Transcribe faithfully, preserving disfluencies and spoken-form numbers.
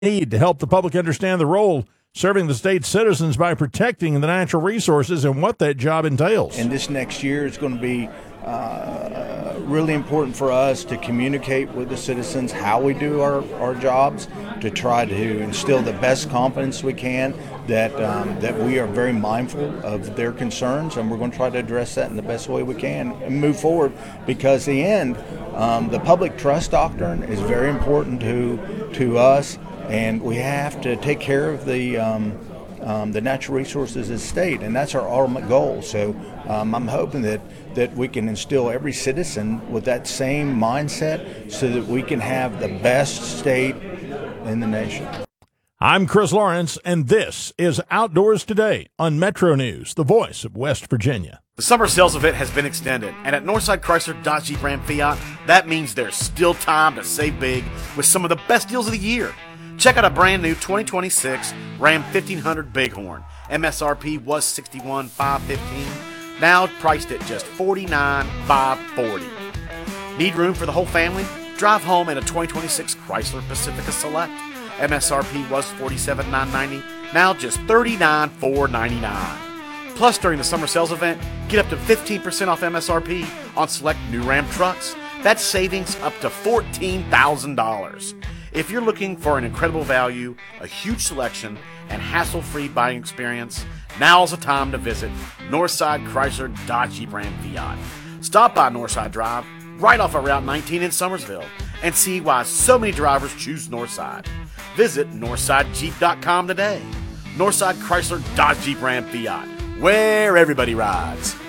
need to help the public understand the role serving the state's citizens by protecting the natural resources and what that job entails. And this next year is going to be uh, really important for us to communicate with the citizens how we do our, our jobs, to try to instill the best confidence we can that um, that we are very mindful of their concerns, and we're going to try to address that in the best way we can and move forward, because in the end, um, the public trust doctrine is very important to to us, and we have to take care of the um, um, the natural resources of the state, and that's our ultimate goal. So um, I'm hoping that that we can instill every citizen with that same mindset so that we can have the best state in the nation. I'm Chris Lawrence, and this is Outdoors Today on Metro News, the voice of West Virginia. The summer sales event has been extended, and at Northside Chrysler Dodge Jeep Ram Fiat, that means there's still time to save big with some of the best deals of the year. Check out a brand new twenty twenty-six Ram fifteen hundred Bighorn. M S R P was sixty-one thousand five hundred fifteen dollars, now priced at just forty-nine thousand five hundred forty dollars. Need room for the whole family? Drive home in a twenty twenty-six Chrysler Pacifica Select. M S R P was forty-seven thousand nine hundred ninety dollars, now just thirty-nine thousand four hundred ninety-nine dollars. Plus, during the summer sales event, get up to fifteen percent off M S R P on select new Ram trucks. That's savings up to fourteen thousand dollars. If you're looking for an incredible value, a huge selection, and hassle-free buying experience, now's the time to visit Northside Chrysler Dodge Jeep Ram Fiat. Stop by Northside Drive, right off of Route nineteen in Summersville, and see why so many drivers choose Northside. Visit northside jeep dot com today. Northside Chrysler Dodge Jeep Ram Fiat, where everybody rides.